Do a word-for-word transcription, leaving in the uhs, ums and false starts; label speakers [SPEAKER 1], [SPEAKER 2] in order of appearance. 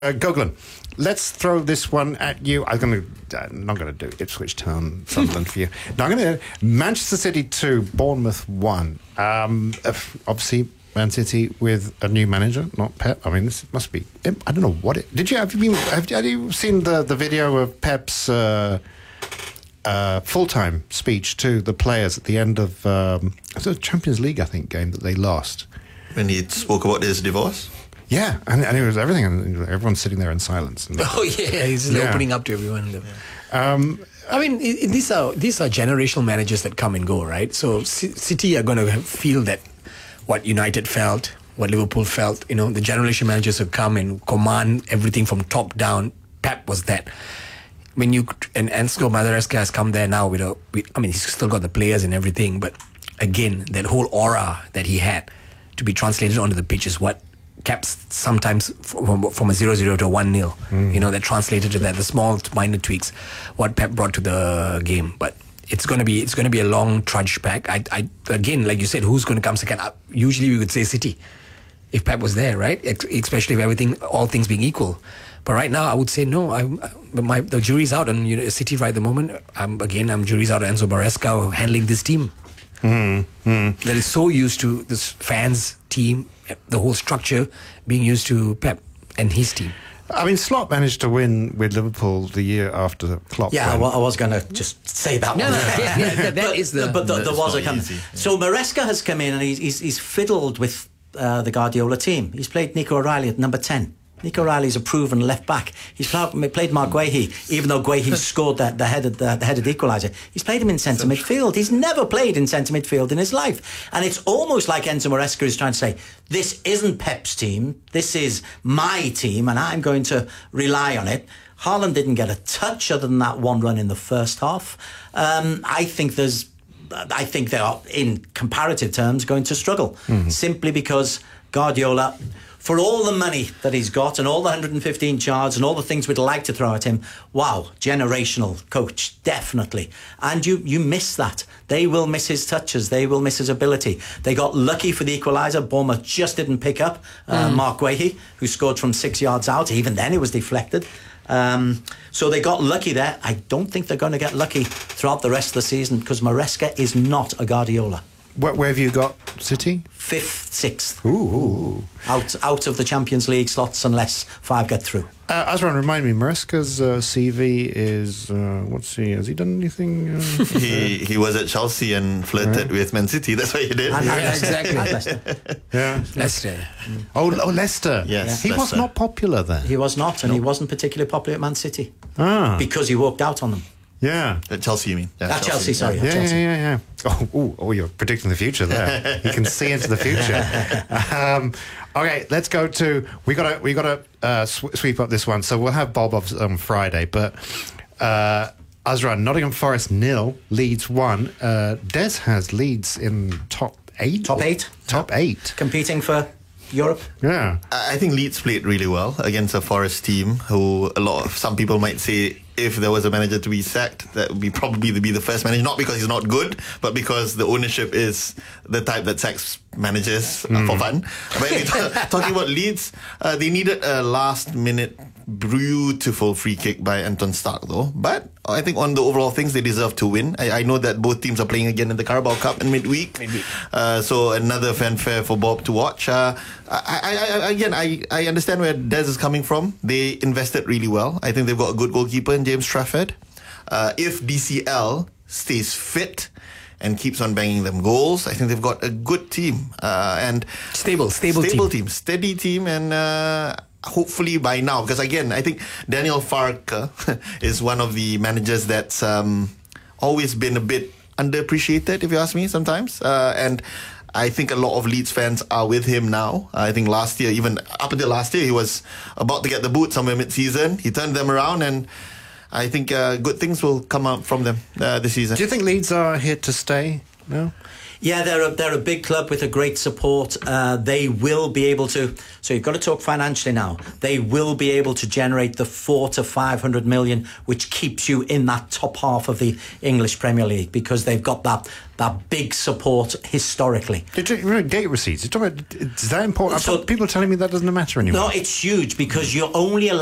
[SPEAKER 1] Uh, Goglan, let's throw this one at you. I'm going to, uh, not going to do Ipswich Town, Sunderland for you. No, I'm going to Manchester City two, Bournemouth one. Um, obviously, Man City with a new manager, not Pep. I mean, this must be. I don't know what it. Did you have you been? Have, have you seen the the video of Pep's uh, uh, full time speech to the players at the end of um, it was a Champions League, I think, game that they lost?
[SPEAKER 2] When he spoke about his divorce.
[SPEAKER 1] Yeah, and, and it was everything, and everyone's sitting there in silence. And
[SPEAKER 3] oh yeah, he's
[SPEAKER 1] yeah.
[SPEAKER 3] opening up to everyone.
[SPEAKER 1] Yeah. Um,
[SPEAKER 3] I mean, it, it, these are these are generational managers that come and go, right? So C- City are going to feel that what United felt, what Liverpool felt. You know, the generation managers who come and command everything from top down. Pep was that. When you and Enzo Maresca has come there now with a, with, I mean, he's still got the players and everything, but again, that whole aura that he had to be translated onto the pitch is what kept sometimes from, from a zero zero to a one nil. Mm. You know, that translated to that, the small minor tweaks, what Pep brought to the game. But it's going to be it's going to be a long trudge back. I, I again, like you said, who's going to come second? Usually we would say City, if Pep was there, right? Especially if everything, all things being equal. But right now, I would say no. I, my the jury's out on you know, City right at the moment. I'm, again, I'm jury's out on Enzo Maresca handling this team.
[SPEAKER 1] Mm, mm.
[SPEAKER 3] That is so used to this fans team, the whole structure being used to Pep and his team.
[SPEAKER 1] I mean, Slot managed to win with Liverpool the year after Klopp.
[SPEAKER 4] Yeah,
[SPEAKER 1] went.
[SPEAKER 4] well, I was going to just say that
[SPEAKER 3] no,
[SPEAKER 4] one.
[SPEAKER 3] No, yeah, yeah, that, that
[SPEAKER 4] but,
[SPEAKER 3] is the.
[SPEAKER 4] But the,
[SPEAKER 2] the,
[SPEAKER 4] there was a kind
[SPEAKER 2] easy,
[SPEAKER 4] of.
[SPEAKER 2] yeah.
[SPEAKER 4] So Maresca has come in and he's he's, he's fiddled with uh, the Guardiola team. He's played Nico O'Reilly at number ten. Nico O'Reilly's a proven left back. He's played Mark Guehi, even though Guehi scored the, the headed the, the headed equaliser. He's played him in centre midfield. He's never played in centre midfield in his life. And it's almost like Enzo Maresca is trying to say, this isn't Pep's team, this is my team, and I'm going to rely on it. Haaland didn't get a touch other than that one run in the first half. Um, I think there's, I think they are, in comparative terms, going to struggle. Mm-hmm. Simply because Guardiola, for all the money that he's got and all the one hundred fifteen charge and all the things we'd like to throw at him, wow, generational coach, definitely. And you you miss that. They will miss his touches. They will miss his ability. They got lucky for the equaliser. Bournemouth just didn't pick up uh, mm. Mark Guehi, who scored from six yards out. Even then, it was deflected. Um, so they got lucky there. I don't think they're going to get lucky throughout the rest of the season because Maresca is not a Guardiola.
[SPEAKER 1] Where, where have you got City?
[SPEAKER 4] Fifth, sixth.
[SPEAKER 1] Ooh. ooh.
[SPEAKER 4] Out out of the Champions League slots unless five get through.
[SPEAKER 1] Uh, Azran, remind me, Maresca's uh, C V is, uh, what's he, has he done anything? Uh,
[SPEAKER 2] he he was at Chelsea and flirted right. with Man City. That's what he did.
[SPEAKER 4] And,
[SPEAKER 3] yeah,
[SPEAKER 4] and
[SPEAKER 3] exactly.
[SPEAKER 4] and Leicester.
[SPEAKER 1] Yeah.
[SPEAKER 3] Leicester.
[SPEAKER 1] Mm. Oh, oh, Leicester.
[SPEAKER 2] Yes.
[SPEAKER 1] He
[SPEAKER 2] Leicester.
[SPEAKER 1] was not popular then.
[SPEAKER 4] He was not, and
[SPEAKER 2] no.
[SPEAKER 4] he wasn't particularly popular at Man City.
[SPEAKER 1] Ah.
[SPEAKER 4] Because he walked out on them.
[SPEAKER 1] Yeah.
[SPEAKER 2] At Chelsea, you mean? Yeah,
[SPEAKER 4] At Chelsea, sorry.
[SPEAKER 1] Yeah,
[SPEAKER 4] at Chelsea.
[SPEAKER 1] yeah, yeah, yeah. Oh, ooh, oh, you're predicting the future there. You can see into the future. Um, okay, let's go to. We got to we got to uh, sw- sweep up this one. So we'll have Bob on um, Friday, but uh, Azran, Nottingham Forest nil, Leeds one. Uh, Des has Leeds in top eight.
[SPEAKER 4] Top eight.
[SPEAKER 1] Top eight.
[SPEAKER 4] Competing for Europe.
[SPEAKER 1] Yeah.
[SPEAKER 2] I think Leeds played really well against a Forest team who a lot of some people might say if there was a manager to be sacked, that would be probably to be the first manager, not because he's not good, but because the ownership is the type that sacks managers mm. uh, for fun. But anyway, talking about Leeds, uh, they needed a last minute beautiful free kick by Anton Stark though. But I think on the overall things, they deserve to win. I, I know that both teams are playing again in the Carabao Cup in midweek. midweek. Uh, so another fanfare for Bob to watch. Uh, I, I, I, again, I, I understand where Des is coming from. They invested really well. I think they've got a good goalkeeper in James Trafford. Uh, if D C L stays fit and keeps on banging them goals, I think they've got a good team. Uh, and
[SPEAKER 3] Stable, stable,
[SPEAKER 2] stable
[SPEAKER 3] team.
[SPEAKER 2] team. Steady team and... Uh, hopefully by now, because again, I think Daniel Farke is one of the managers that's um, always been a bit underappreciated, if you ask me, sometimes. Uh, and I think a lot of Leeds fans are with him now. I think last year, even up until last year, he was about to get the boot somewhere mid-season. He turned them around, and I think uh, good things will come out from them uh, this season.
[SPEAKER 1] Do you think Leeds are here to stay? No.
[SPEAKER 4] Yeah, they're a, they're a big club with a great support. Uh, they will be able to. So you've got to talk financially now. They will be able to generate the four to five hundred million, which keeps you in that top half of the English Premier League because they've got that that big support historically.
[SPEAKER 1] Did you, you know, gate receipts? Is that important?
[SPEAKER 4] So-
[SPEAKER 1] People are telling me that doesn't matter anymore.
[SPEAKER 4] No, it's huge because you're only allowed